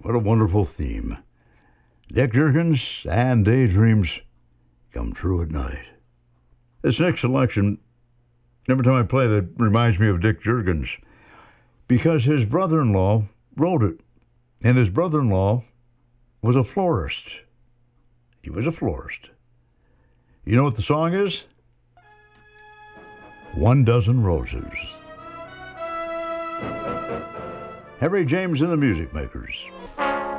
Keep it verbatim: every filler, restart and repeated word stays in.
What a wonderful theme. Dick Jergens and Daydreams Come True at Night. This next selection, every time I play it, it reminds me of Dick Jergens because his brother-in-law wrote it. And his brother-in-law was a florist. He was a florist. You know what the song is? One Dozen Roses. Harry James and the Music Makers.